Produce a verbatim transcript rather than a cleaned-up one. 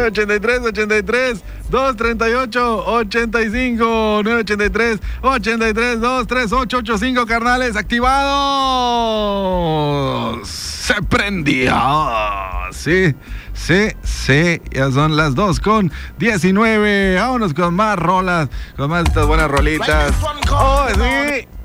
nueve ochenta y tres, ochenta y tres, doscientos treinta y ocho, ochenta y cinco. nueve ochenta y tres, ochenta y tres, doscientos treinta y ocho, ochenta y cinco, carnales, activados. Se prendió. Sí, sí, sí. Ya son las dos con diecinueve. Vámonos con más rolas, con más de estas buenas rolitas. Oh, sí.